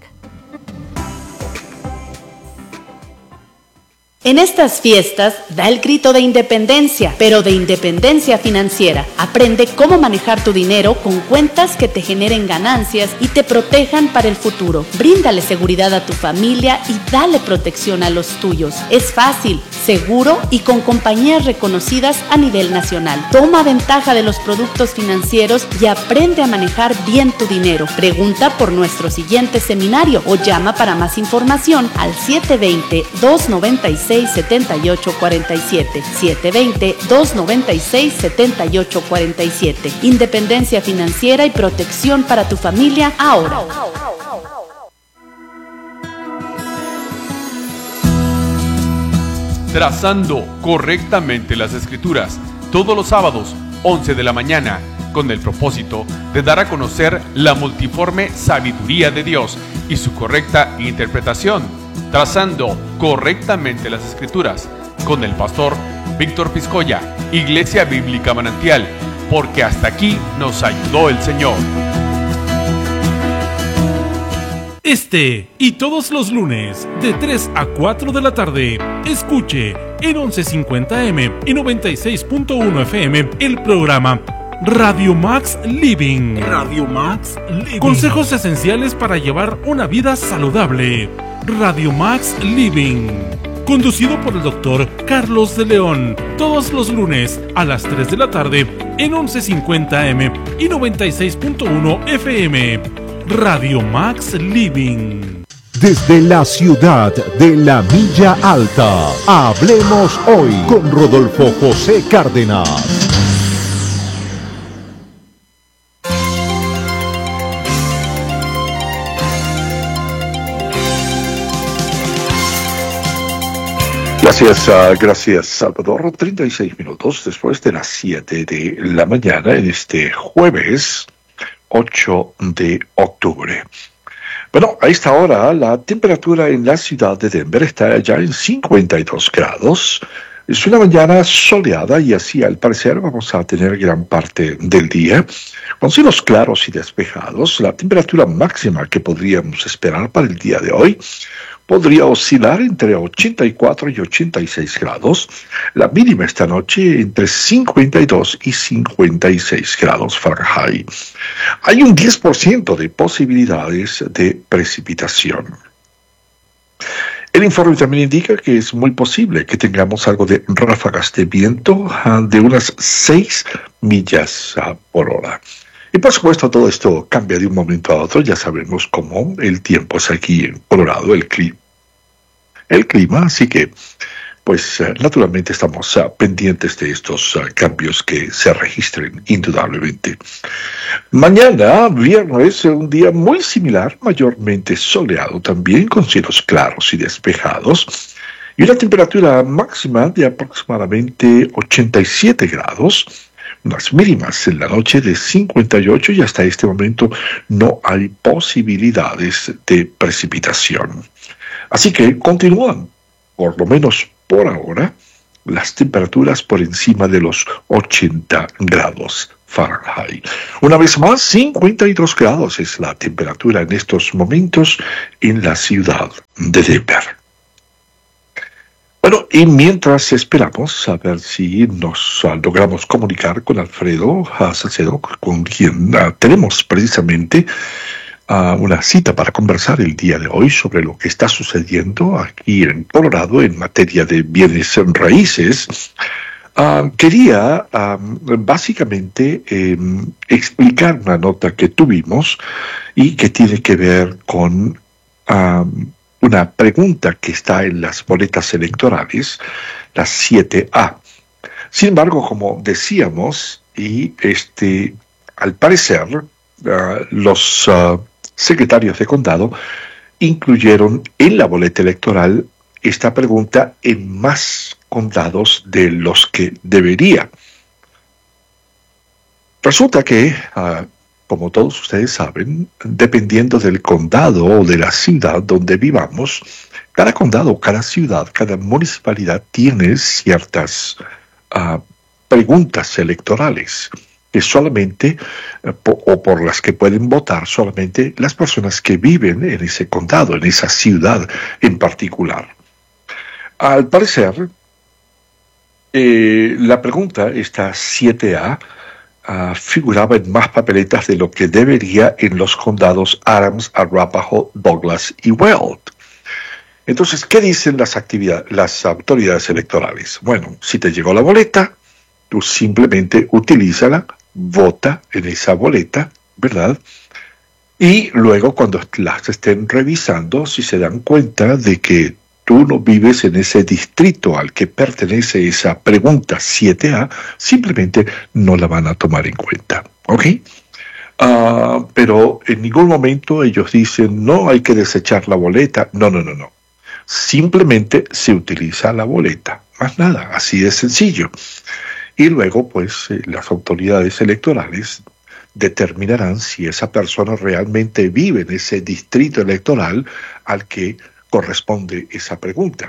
En estas fiestas, da el grito de independencia, pero de independencia financiera. Aprende cómo manejar tu dinero con cuentas que te generen ganancias y te protejan para el futuro. Bríndale seguridad a tu familia y dale protección a los tuyos. Es fácil, seguro y con compañías reconocidas a nivel nacional. Toma ventaja de los productos financieros y aprende a manejar bien tu dinero. Pregunta por nuestro siguiente seminario o llama para más información al siete dos cero, dos nueve seis, siete ocho cuatro siete, siete dos cero, dos nueve seis, siete ocho cuatro siete. Independencia financiera y protección para tu familia ahora. Trazando correctamente las escrituras, todos los sábados, once de la mañana, con el propósito de dar a conocer la multiforme sabiduría de Dios y su correcta interpretación. Trazando correctamente las escrituras, con el pastor Víctor Piscoya, Iglesia Bíblica Manantial, porque hasta aquí nos ayudó el Señor. Este y todos los lunes, de tres a cuatro de la tarde, escuche en once cincuenta A M y noventa y seis punto uno F M el programa Radio Max Living. Radio Max Living. Consejos esenciales para llevar una vida saludable. Radio Max Living. Conducido por el doctor Carlos de León. Todos los lunes a las tres de la tarde en once cincuenta A M y noventa y seis punto uno F M. Radio Max Living. Desde la ciudad de la Milla Alta, hablemos hoy con Rodolfo José Cárdenas. Gracias, uh, gracias Salvador. treinta y seis minutos después de las siete de la mañana en este jueves ocho de octubre. Bueno, a esta hora la temperatura en la ciudad de Denver está ya en cincuenta y dos grados. Es una mañana soleada y así al parecer vamos a tener gran parte del día con cielos claros y despejados. La temperatura máxima que podríamos esperar para el día de hoy podría oscilar entre ochenta y cuatro y ochenta y seis grados. La mínima esta noche entre cincuenta y dos y cincuenta y seis grados Fahrenheit. Hay un diez por ciento de posibilidades de precipitación. El informe también indica que es muy posible que tengamos algo de ráfagas de viento uh, de unas seis millas uh, por hora. Y por supuesto todo esto cambia de un momento a otro. Ya sabemos cómo el tiempo es aquí en Colorado, el clima. el clima, así que pues uh, naturalmente estamos uh, pendientes de estos uh, cambios que se registren indudablemente. Mañana, viernes, un día muy similar, mayormente soleado también, con cielos claros y despejados, y una temperatura máxima de aproximadamente ochenta y siete grados, unas mínimas en la noche de cincuenta y ocho, y hasta este momento no hay posibilidades de precipitación. Así que continúan, por lo menos por ahora, las temperaturas por encima de los ochenta grados Fahrenheit. Una vez más, cincuenta y dos grados es la temperatura en estos momentos en la ciudad de Denver. Bueno, y mientras esperamos a ver si nos uh, logramos comunicar con Alfredo uh, Salcedo, con quien uh, tenemos precisamente uh, una cita para conversar el día de hoy sobre lo que está sucediendo aquí en Colorado en materia de bienes raíces, uh, quería uh, básicamente eh, explicar una nota que tuvimos y que tiene que ver con Uh, una pregunta que está en las boletas electorales, las siete A. Sin embargo, como decíamos, y este, al parecer, uh, los uh, secretarios de condado incluyeron en la boleta electoral esta pregunta en más condados de los que debería. Resulta que, uh, como todos ustedes saben, dependiendo del condado o de la ciudad donde vivamos, cada condado, cada ciudad, cada municipalidad tiene ciertas uh, preguntas electorales que solamente, uh, po- o por las que pueden votar solamente las personas que viven en ese condado, en esa ciudad en particular. Al parecer, eh, la pregunta, esta siete A, Uh, figuraba en más papeletas de lo que debería en los condados Adams, Arapahoe, Douglas y Weld. Entonces, ¿qué dicen las, actividades, las autoridades electorales? Bueno, si te llegó la boleta, tú simplemente utilízala, vota en esa boleta, ¿verdad? Y luego, cuando las estén revisando, si se dan cuenta de que tú no vives en ese distrito al que pertenece esa pregunta siete A, simplemente no la van a tomar en cuenta, ¿ok? Uh, pero en ningún momento ellos dicen, no, hay que desechar la boleta. No, no, no, no. Simplemente se utiliza la boleta, más nada, así de sencillo. Y luego, pues, eh, las autoridades electorales determinarán si esa persona realmente vive en ese distrito electoral al que corresponde esa pregunta.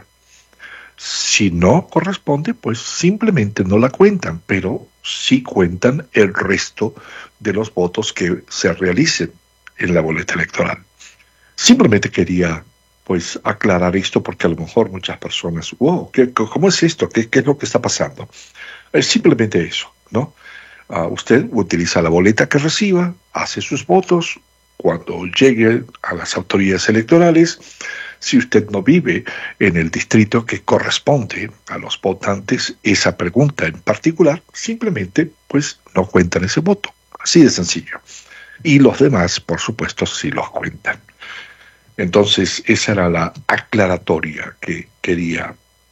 Si no corresponde, pues simplemente no la cuentan, pero sí cuentan el resto de los votos que se realicen en la boleta electoral. Simplemente quería, pues, aclarar esto porque a lo mejor muchas personas, wow, ¿qué, ¿cómo es esto? ¿Qué, ¿Qué es lo que está pasando? Es simplemente eso, ¿no? Uh, usted utiliza la boleta que reciba, hace sus votos. Cuando llegue a las autoridades electorales, si usted no vive en el distrito que corresponde a los votantes, esa pregunta en particular, simplemente pues no cuentan ese voto. Así de sencillo. Y los demás, por supuesto, sí los cuentan. Entonces, esa era la aclaratoria que quería,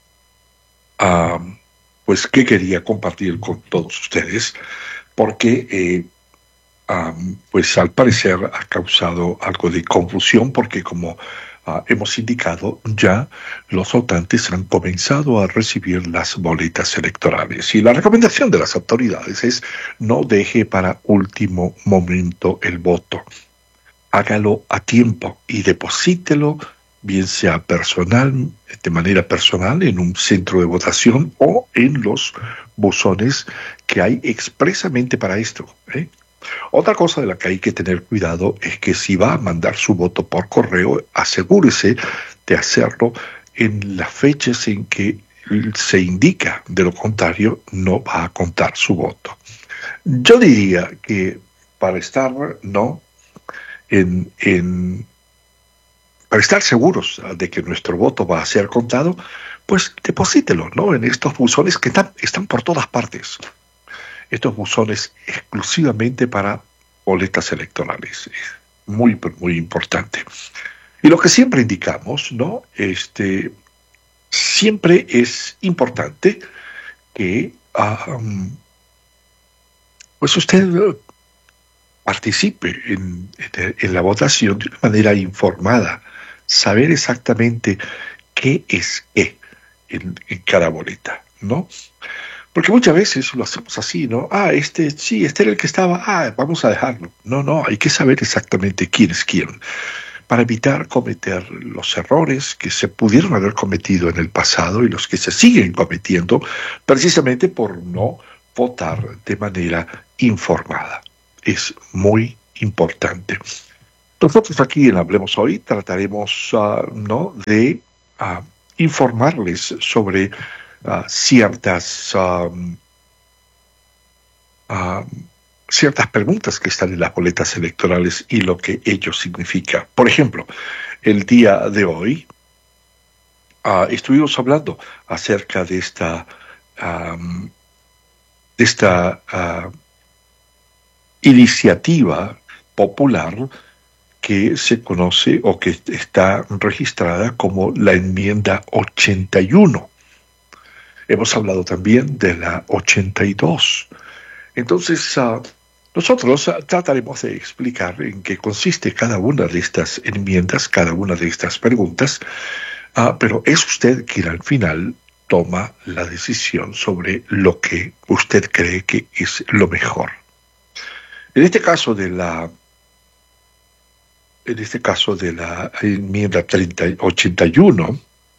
uh, pues que quería compartir con todos ustedes, porque eh, Um, pues al parecer ha causado algo de confusión porque como uh, hemos indicado ya los votantes han comenzado a recibir las boletas electorales y la recomendación de las autoridades es no deje para último momento el voto, hágalo a tiempo y deposítelo bien sea personal, de manera personal en un centro de votación o en los buzones que hay expresamente para esto, ¿eh? Otra cosa de la que hay que tener cuidado es que si va a mandar su voto por correo, asegúrese de hacerlo en las fechas en que se indica, de lo contrario no va a contar su voto. Yo diría que para estar, ¿no? en, en para estar seguros de que nuestro voto va a ser contado, pues deposítelo, ¿no? En estos buzones que están, están por todas partes. Estos buzones exclusivamente para boletas electorales. Muy, muy importante. Y lo que siempre indicamos, ¿no? Este, siempre es importante que um, pues usted participe en, en, en la votación de una manera informada, saber exactamente qué es qué en, en cada boleta, ¿no? Porque muchas veces lo hacemos así, ¿no? Ah, este, sí, este era el que estaba, ah, vamos a dejarlo. No, no, hay que saber exactamente quién es quién, para evitar cometer los errores que se pudieron haber cometido en el pasado y los que se siguen cometiendo, precisamente por no votar de manera informada. Es muy importante. Nosotros aquí en Hablemos Hoy trataremos uh, ¿no? de uh, informarles sobre uh, ciertas, um, uh, ciertas preguntas que están en las boletas electorales y lo que ello significa. Por ejemplo, el día de hoy uh, estuvimos hablando acerca de esta, um, de esta uh, iniciativa popular que se conoce o que está registrada como la enmienda ochenta y uno. Hemos hablado también de la ochenta y dos. Entonces, uh, nosotros uh, trataremos de explicar en qué consiste cada una de estas enmiendas, cada una de estas preguntas, uh, pero es usted quien al final toma la decisión sobre lo que usted cree que es lo mejor. En este caso de la En este caso de la enmienda treinta, ochenta y uno,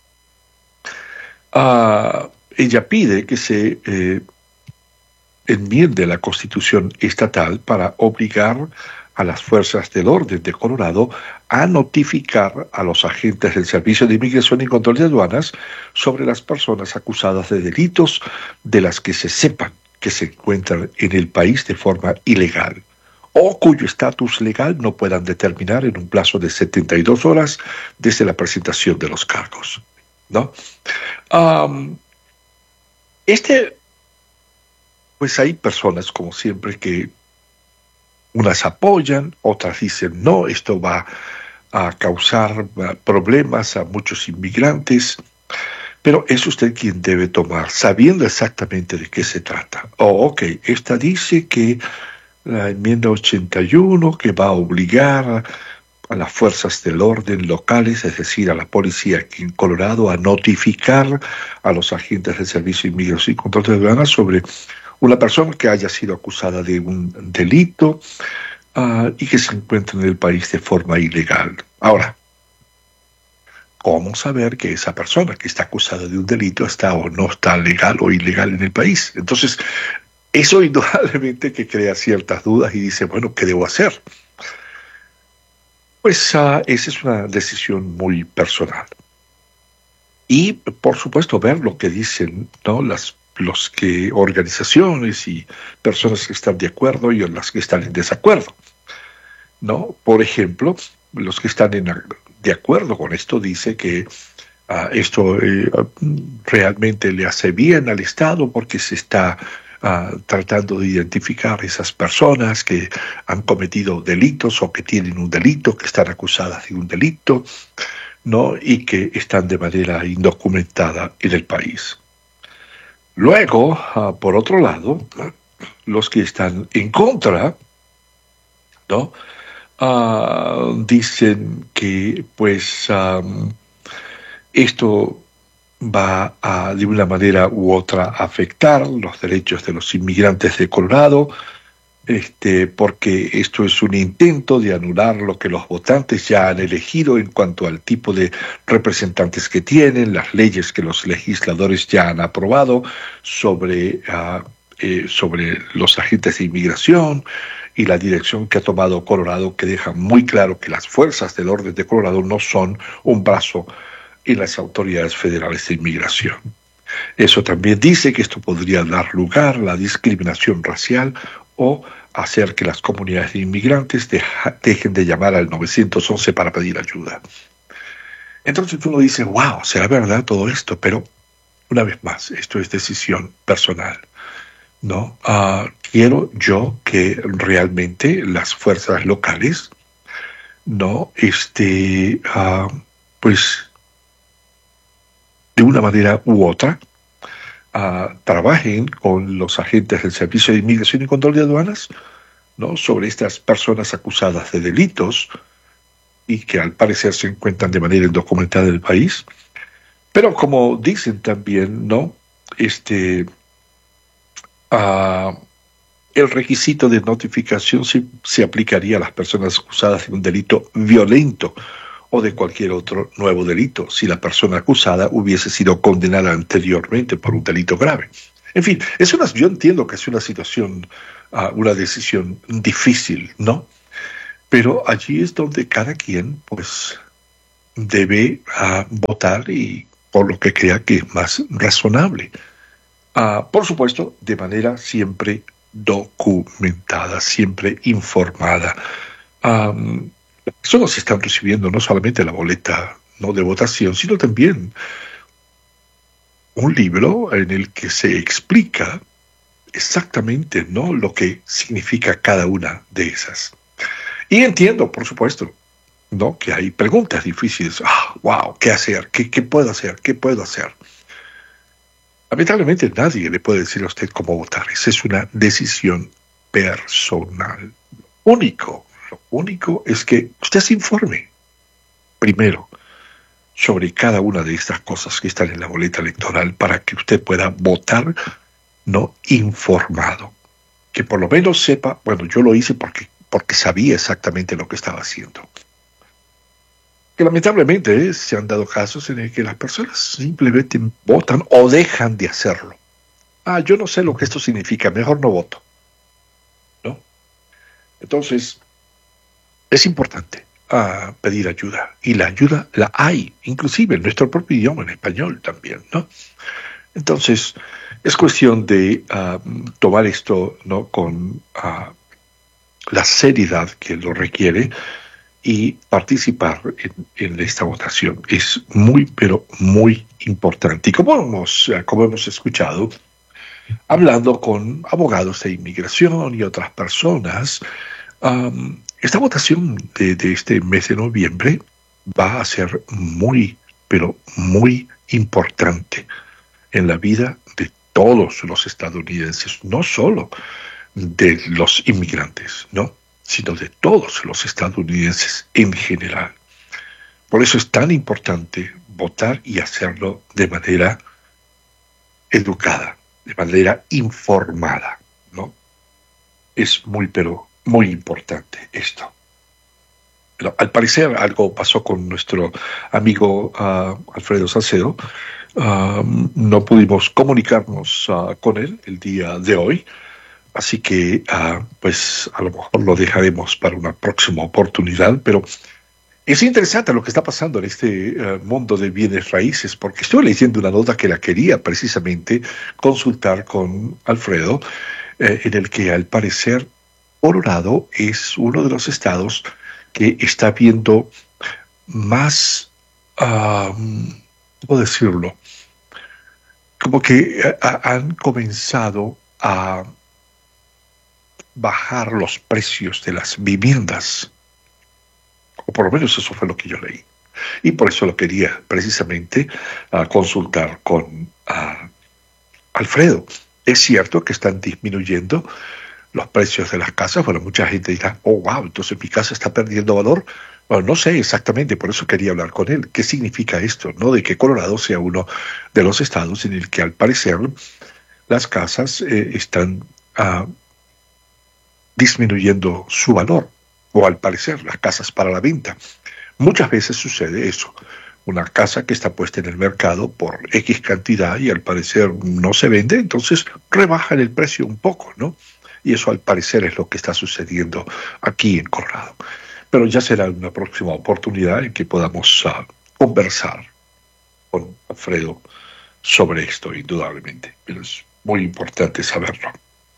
uh, ella pide que se eh, enmiende la Constitución estatal para obligar a las fuerzas del orden de Colorado a notificar a los agentes del Servicio de Inmigración y Control de Aduanas sobre las personas acusadas de delitos de las que se sepan que se encuentran en el país de forma ilegal, o cuyo estatus legal no puedan determinar en un plazo de setenta y dos horas desde la presentación de los cargos, ¿no? Um, este, pues hay personas, como siempre, que unas apoyan, otras dicen, no, esto va a causar problemas a muchos inmigrantes, pero es usted quien debe tomar, sabiendo exactamente de qué se trata. Oh, ok, esta dice que la enmienda ochenta y uno que va a obligar a las fuerzas del orden locales, es decir, a la policía aquí en Colorado, a notificar a los agentes del Servicio de Inmigración y Control de Aduanas sobre una persona que haya sido acusada de un delito uh, y que se encuentra en el país de forma ilegal. Ahora, ¿cómo saber que esa persona que está acusada de un delito está o no está legal o ilegal en el país? Entonces, eso indudablemente que crea ciertas dudas y dice, bueno, ¿qué debo hacer? Pues uh, esa es una decisión muy personal. Y, por supuesto, ver lo que dicen, ¿no? las los que organizaciones y personas que están de acuerdo y las que están en desacuerdo, ¿no? Por ejemplo, los que están en, de acuerdo con esto dice que uh, esto eh, realmente le hace bien al Estado porque se está Uh, tratando de identificar esas personas que han cometido delitos o que tienen un delito, que están acusadas de un delito, ¿no? Y que están de manera indocumentada en el país. Luego, uh, por otro lado, los que están en contra, ¿no? Uh, dicen que, pues, um, esto va a, de una manera u otra, afectar los derechos de los inmigrantes de Colorado, este, porque esto es un intento de anular lo que los votantes ya han elegido en cuanto al tipo de representantes que tienen, las leyes que los legisladores ya han aprobado sobre, uh, eh, sobre los agentes de inmigración y la dirección que ha tomado Colorado, que deja muy claro que las fuerzas del orden de Colorado no son un brazo en las autoridades federales de inmigración. Eso también dice que esto podría dar lugar a la discriminación racial o hacer que las comunidades de inmigrantes deja, dejen de llamar al nueve once para pedir ayuda. Entonces uno dice, wow, ¿será verdad todo esto? Pero, una vez más, esto es decisión personal, ¿no? Uh, quiero yo que realmente las fuerzas locales, ¿no? Este, uh, pues, de una manera u otra, uh, trabajen con los agentes del Servicio de Inmigración y Control de Aduanas, ¿no?, sobre estas personas acusadas de delitos y que al parecer se encuentran de manera indocumentada en el país. Pero como dicen también, ¿no?, este, uh, el requisito de notificación se, se aplicaría a las personas acusadas de un delito violento o de cualquier otro nuevo delito, si la persona acusada hubiese sido condenada anteriormente por un delito grave. En fin, es una, yo entiendo que es una situación, uh, una decisión difícil, ¿no? Pero allí es donde cada quien, pues, debe uh, votar y por lo que crea que es más razonable. Uh, por supuesto, de manera siempre documentada, siempre informada. Um, las personas están recibiendo no solamente la boleta, no de votación, sino también un libro en el que se explica exactamente, ¿no?, lo que significa cada una de esas. Y entiendo, por supuesto, ¿no?, que hay preguntas difíciles. Ah, wow, ¿qué hacer? ¿Qué, qué puedo hacer? ¿Qué puedo hacer? Lamentablemente nadie le puede decir a usted cómo votar. Esa es una decisión personal. Lo único, lo único es que usted se informe primero sobre cada una de estas cosas que están en la boleta electoral para que usted pueda votar, no informado. Que por lo menos sepa, bueno, yo lo hice porque, porque sabía exactamente lo que estaba haciendo. Que lamentablemente eh, se han dado casos en el que las personas simplemente votan o dejan de hacerlo. Ah, yo no sé lo que esto significa, mejor no voto. ¿No? Entonces, es importante uh, pedir ayuda. Y la ayuda la hay, inclusive en nuestro propio idioma, en español también, ¿no? Entonces, es cuestión de uh, tomar esto, ¿no?, con uh, la seriedad que lo requiere, y participar en, en esta votación. Es muy, pero muy importante. Y como hemos, como hemos escuchado, hablando con abogados de inmigración y otras personas, um, esta votación de, de este mes de noviembre va a ser muy, pero muy importante en la vida de todos los estadounidenses, no solo de los inmigrantes, ¿no?, sino de todos los estadounidenses en general. Por eso es tan importante votar y hacerlo de manera educada, de manera informada, ¿no? Es muy, pero muy importante esto. Pero, al parecer algo pasó con nuestro amigo uh, Alfredo Salcedo. Uh, no pudimos comunicarnos uh, con él el día de hoy. Así que, uh, pues, a lo mejor lo dejaremos para una próxima oportunidad, pero es interesante lo que está pasando en este uh, mundo de bienes raíces, porque estoy leyendo una nota que la quería precisamente consultar con Alfredo, eh, en el que al parecer Colorado es uno de los estados que está viendo más, uh, ¿cómo puedo decirlo? Como que uh, han comenzado a bajar los precios de las viviendas, o por lo menos eso fue lo que yo leí, y por eso lo quería precisamente uh, consultar con uh, Alfredo. Es cierto que están disminuyendo los precios de las casas. Bueno, mucha gente dirá, oh wow, entonces mi casa está perdiendo valor. Bueno, no sé exactamente, por eso quería hablar con él. ¿Qué significa esto? ¿No? De que Colorado sea uno de los estados en el que al parecer las casas eh, están uh, disminuyendo su valor, o al parecer las casas para la venta. Muchas veces sucede eso. Una casa que está puesta en el mercado por X cantidad y al parecer no se vende, entonces rebajan el precio un poco, ¿no? Y eso al parecer es lo que está sucediendo aquí en Colorado. Pero ya será una próxima oportunidad en que podamos uh, conversar con Alfredo sobre esto, indudablemente. Pero es muy importante saberlo.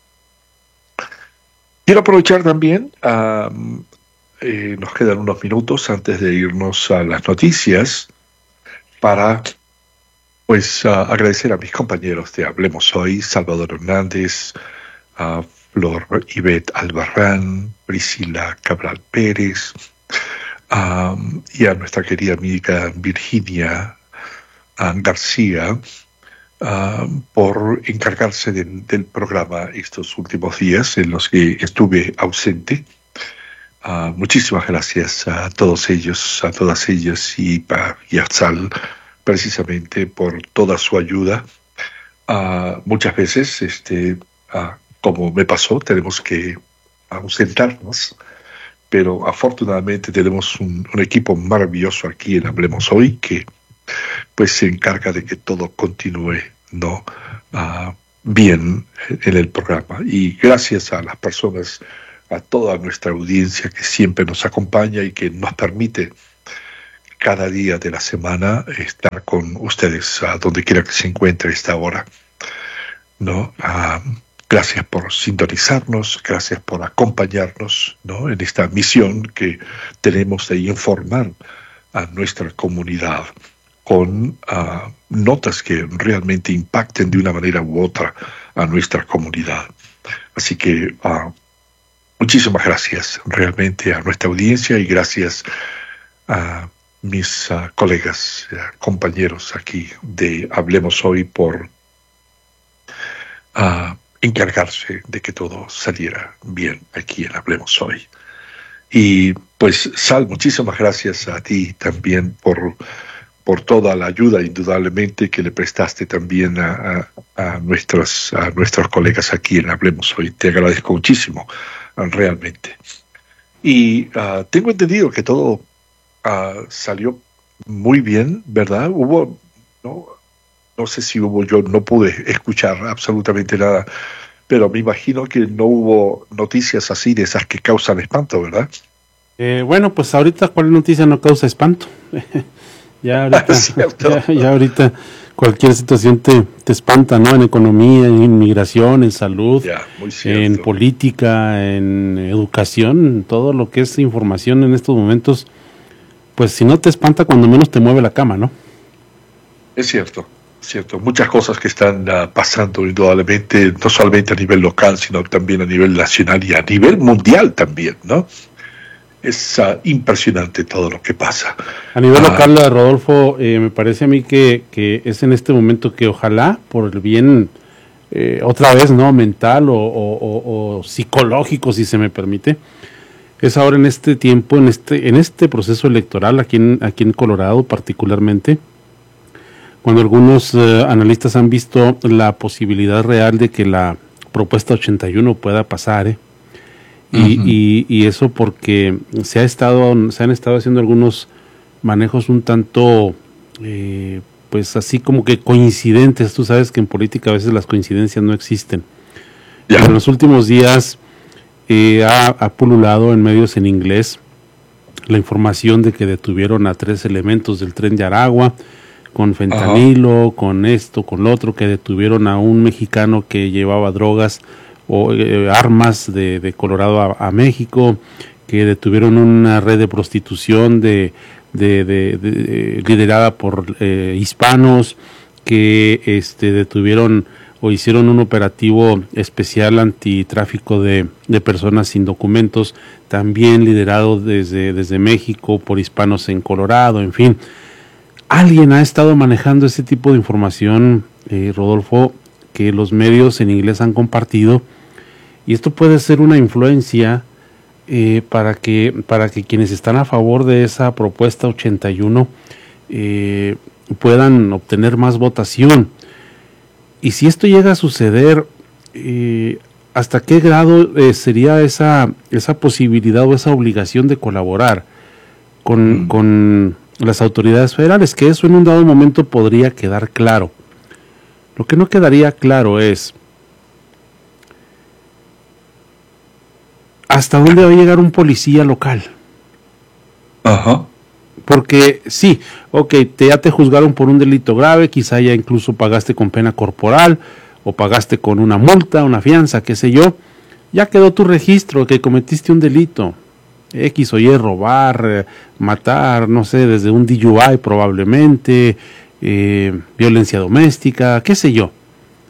Quiero aprovechar también, uh, eh, nos quedan unos minutos antes de irnos a las noticias, para pues uh, agradecer a mis compañeros de Hablemos Hoy, Salvador Hernández, uh, Flor Ivette Albarrán, Priscila Cabral Pérez, um, y a nuestra querida amiga Virginia a García uh, por encargarse de, del programa estos últimos días en los que estuve ausente. Uh, muchísimas gracias a todos ellos, a todas ellas y, uh, y a Sal precisamente por toda su ayuda. Uh, muchas veces, este, uh, como me pasó, tenemos que ausentarnos, pero afortunadamente tenemos un, un equipo maravilloso aquí en Hablemos Hoy que pues se encarga de que todo continúe, ¿no? Uh, bien en el programa. Y gracias a las personas, a toda nuestra audiencia que siempre nos acompaña y que nos permite cada día de la semana estar con ustedes a donde quiera que se encuentre esta hora, ¿no? Uh, gracias por sintonizarnos, gracias por acompañarnos, ¿no? En esta misión que tenemos de informar a nuestra comunidad con uh, notas que realmente impacten de una manera u otra a nuestra comunidad. Así que uh, muchísimas gracias realmente a nuestra audiencia y gracias a mis uh, colegas, uh, compañeros aquí de Hablemos Hoy por uh, encargarse de que todo saliera bien aquí en Hablemos Hoy. Y pues Sal, muchísimas gracias a ti también por, por toda la ayuda indudablemente que le prestaste también a, a, a, nuestros, a nuestros colegas aquí en Hablemos Hoy. Te agradezco muchísimo, realmente. Y uh, tengo entendido que todo uh, salió muy bien, ¿verdad? Hubo, no, no sé si hubo, yo no pude escuchar absolutamente nada, pero me imagino que no hubo noticias así de esas que causan espanto, ¿verdad? Eh, bueno, pues ahorita cuál noticia no causa espanto. ya, ahorita, ya, ya ahorita cualquier situación te, te espanta, ¿no? En economía, en inmigración, en salud, ya, en política, en educación, todo lo que es información en estos momentos, pues si no te espanta, cuando menos te mueve la cama, ¿no? Es cierto. Cierto, muchas cosas que están uh, pasando indudablemente, no solamente a nivel local, sino también a nivel nacional y a nivel mundial también, ¿no? Es uh, impresionante todo lo que pasa. A nivel uh, local, Rodolfo, eh, me parece a mí que, que es en este momento que ojalá, por el bien, eh, otra vez, ¿no? Mental o, o, o, o psicológico, si se me permite, es ahora en este tiempo, en este, en este proceso electoral, aquí en, aquí en Colorado particularmente, cuando algunos eh, analistas han visto la posibilidad real de que la propuesta ochenta y uno pueda pasar, ¿eh? y, uh-huh. y, y eso porque se ha estado se han estado haciendo algunos manejos un tanto eh, pues así como que coincidentes. Tú sabes que en política a veces las coincidencias no existen. Yeah. En los últimos días eh, ha, ha pululado en medios en inglés la información de que detuvieron a tres elementos del Tren de Aragua con fentanilo, uh-huh. con esto, con lo otro, que detuvieron a un mexicano que llevaba drogas o eh, armas de, de Colorado a, a México, que detuvieron una red de prostitución de, de, de, de, de liderada por eh, hispanos, que este detuvieron o hicieron un operativo especial antitráfico de, de personas sin documentos, también liderado desde, desde México por hispanos en Colorado, en fin. Alguien ha estado manejando ese tipo de información, eh, Rodolfo, que los medios en inglés han compartido, y esto puede ser una influencia eh, para que para que quienes están a favor de esa propuesta ochenta y uno eh, puedan obtener más votación. Y si esto llega a suceder, eh, ¿hasta qué grado eh, sería esa esa posibilidad o esa obligación de colaborar con, mm. con las autoridades federales? Que eso en un dado momento podría quedar claro. Lo que no quedaría claro es hasta dónde va a llegar un policía local. Ajá. Porque sí, ok, te, ya te juzgaron por un delito grave, quizá ya incluso pagaste con pena corporal o pagaste con una multa, una fianza, qué sé yo, ya quedó tu registro que cometiste un delito. X o Y, robar, eh, matar, no sé, desde un D U I probablemente, eh, violencia doméstica, qué sé yo.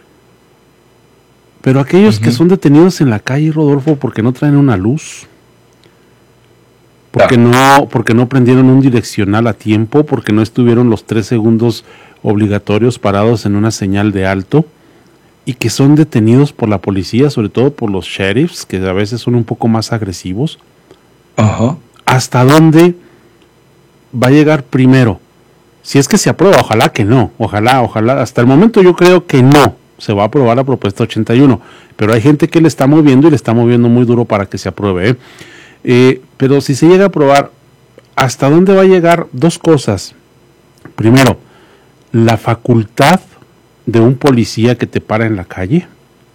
Pero aquellos uh-huh. que son detenidos en la calle, Rodolfo, porque no traen una luz, porque no, porque no prendieron un direccional a tiempo, porque no estuvieron los tres segundos obligatorios parados en una señal de alto, y que son detenidos por la policía, sobre todo por los sheriffs, que a veces son un poco más agresivos. Ajá. ¿Hasta dónde va a llegar primero? Si es que se aprueba, ojalá que no, ojalá, ojalá. Hasta el momento yo creo que no se va a aprobar la propuesta ochenta y uno, pero hay gente que le está moviendo y le está moviendo muy duro para que se apruebe, ¿eh? Eh, pero si se llega a aprobar, ¿hasta dónde va a llegar? Dos cosas. Primero, la facultad de un policía que te para en la calle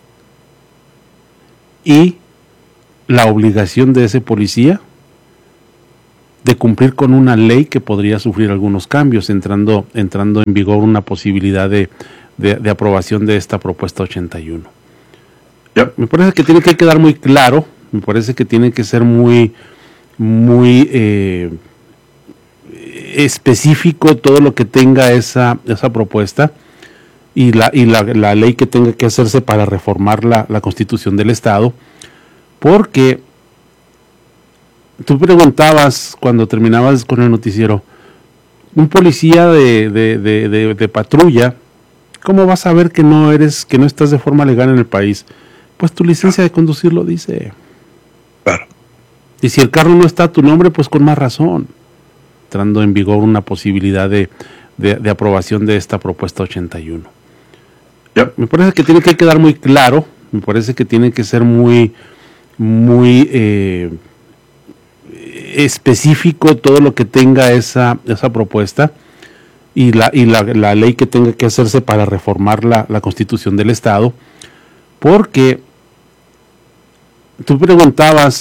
y la obligación de ese policía de cumplir con una ley que podría sufrir algunos cambios, entrando, entrando en vigor una posibilidad de, de, de aprobación de esta propuesta ochenta y uno. Yep. Me parece que tiene que quedar muy claro, me parece que tiene que ser muy, muy eh, específico todo lo que tenga esa, esa propuesta y, la, y la, la ley que tenga que hacerse para reformar la, la Constitución del Estado, porque tú preguntabas cuando terminabas con el noticiero, un policía de, de, de, de, de patrulla, ¿cómo vas a saber que no eres, que no estás de forma legal en el país? Pues tu licencia de conducir lo dice. Claro. Y si el carro no está a tu nombre, pues con más razón. Entrando en vigor una posibilidad de, de, de aprobación de esta propuesta ochenta y uno. Yep. Me parece que tiene que quedar muy claro, me parece que tiene que ser muy, muy eh, específico todo lo que tenga esa, esa propuesta y, la, y la, la ley que tenga que hacerse para reformar la, la Constitución del Estado, porque tú preguntabas